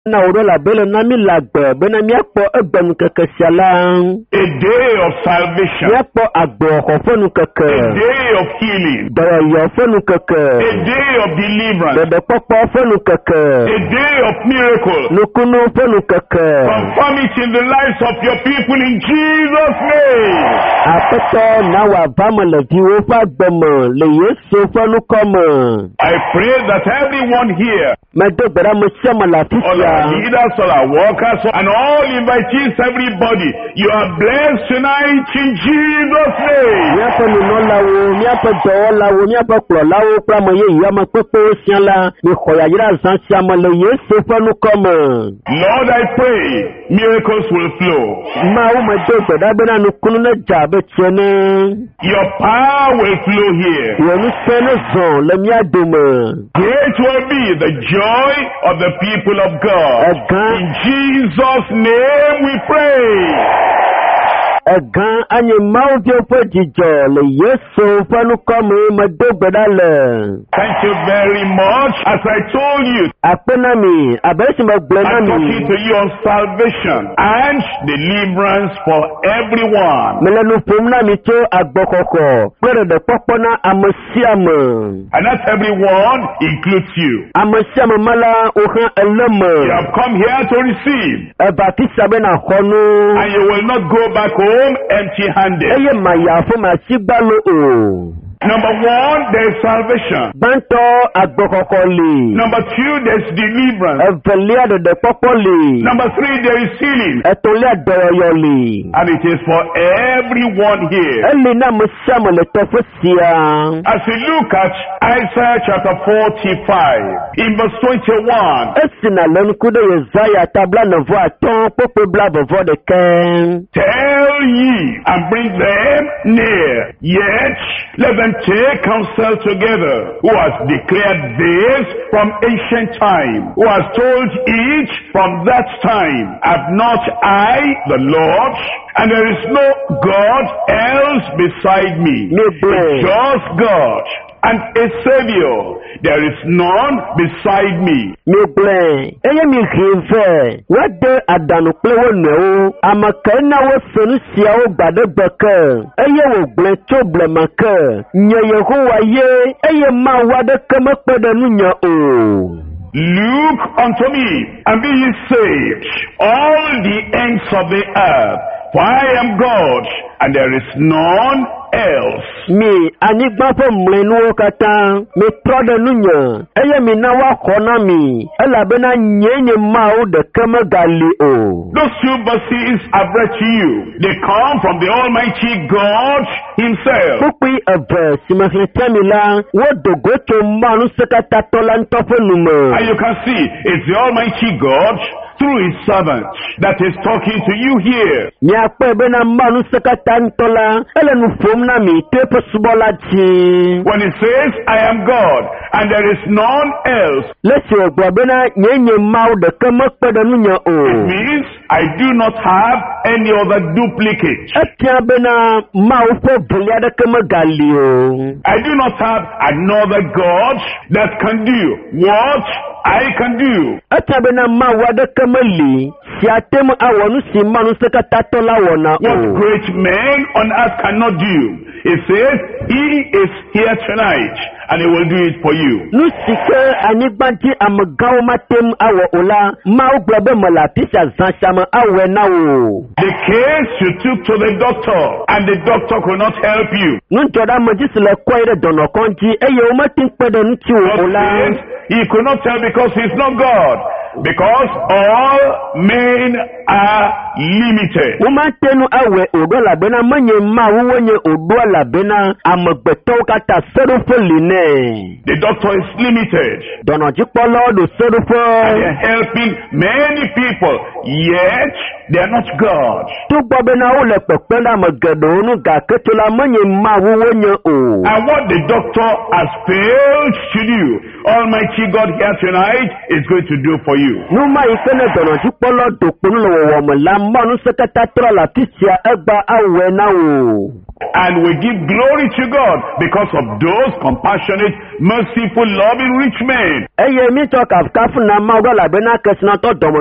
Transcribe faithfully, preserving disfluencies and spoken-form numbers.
Na urola bele na mi lagbe be na mi apo egbenu keke sialan. A day of salvation. Mi apo agbo ofonu keke. A day of healing. Dara yo ofonu keke. A day of deliverance. Bebe popo ofonu keke. A day of miracle. Nukunu ofonu keke. Confirm it in the lives of your people in Jesus' name. Apeto na wa vama le diwo fa gbemo le Yesu ofonu komo. I pray that everyone here, Medo bera mo siama la all fisia. our leaders, all our workers, and all invitees, everybody, you are blessed tonight in Jesus' name. Mi apo nuno lawo, mi apo dowo lawo, mi apo klo lawo pra mo ye iya ma pepe sian la. Mi khoya yira zan siama le Yesu ofonu komo. Lord, I pray miracles will flow. Ma u medo bera bena nukunu na jabe chene. Your power will flow here. Wonu sene zon le mi adume. Great will be the joy of the people of God. Egan, In Jesus' name we pray. egan anye mau dio po jijo le Yesu fanu komo medo bera le. Thank you very much. As I told you, Apena mi, abesi mo gblena I'm talking mi. to you on salvation and deliverance for everyone. Melenu pomna mi to agbokoko. Pere de popona amasiame. And that everyone includes you. Amasiame mala ohan You eleme. have come here to receive, Eba kisabe na khonu. and you will not go back home empty-handed. Eye maya fo ma sigbalo o. Number one, there is salvation. Banto agbokoko li. Number two, there is deliverance. Evelia de de popo li. Number three, there is healing. Etolia doyo li. And it is for everyone here. Eli na musiame le tofosia. As we look at Isaiah chapter forty-five, in verse twenty-one, Esina lenu kude Yesaya tabla nevo aton popo bla vovo de ken. tell ye and bring them near, yet let them take counsel together, who has declared this from ancient time, who has told it from that time. Have not I the Lord? And there is no God else beside me. No A blame. just God and a Savior. There is none beside me. Mi ble. Eye mi khive. Wade adanu plewo ne o. Amaka na wo sonu sia o gbade gbeke. Eye wo ble to ble make. Nye Yehowa ye. Eye ma wade keme pede nu nya o. Look unto me, and be ye saved, all the ends of the earth, for I am God, and there is none else. Mi anigba fo mlenu kata. Mi trode nu nya. Eye mi na wa khona mi. Ela bena nyenye ma o de keme gali o. Those two verses I've read to you, they come from the Almighty God Himself. Pukui eve simahletemila. Wo dogo to manu sekata tola ntofo nume. And you can see, it's the Almighty God through His servant that is talking to you here. Mi akpe bena manu sekata ntola. Ele nu fom na mi tepe subola ti. When it says, I am God, and there is none else, Lesi ogbo bena nyenye mau de keme kpede nu nya it o. means I do not have any other duplicate. Etia bena mau fo velia de keme gali o. I do not have another God that can do what I can do. Etia bena mau wade keme li. Si atemu awonu si manu sekata tola wona What o. great men on earth cannot do. It says, He is here tonight, and He will do it for you. Nu sike anigbanti amagawo matem awo ola. Mau globe mala tisha zanshama awe na o. The case you took to the doctor, and the doctor could not help you. Nu joda majisi le kwaire dono konji. Eye o matin kpede nu ti o God ola. says He could not tell because He's not God. Because all men are limited. Uma tenu awe odo la bena manye ma wuwenye odo la bena amagbeto kata serufo line. The doctor is limited. Dono jikpolo do serufo. And they're helping many people. Yet, they are not God. tó gbọ́ bẹ́ẹ̀ náà ó lẹ pẹ̀pẹ́ náà mọ̀ gẹ̀dọ̀ ònú gà kéto la mọ̀nyẹ máa wúwo yẹn o. And what the doctor has failed to do, Almighty God here tonight is going to do for you. numa yi fene dɔnɔ tí kpɔlɔ dokponu le wɔwɔme la mɔnu sekata trɔ la tisia egba awɔe na o. And we give glory to God because of those compassionate, merciful, loving rich men. eye mi tɔ kafukafu na ma wɔ la bena kɛsinatɔ dɔmɔ.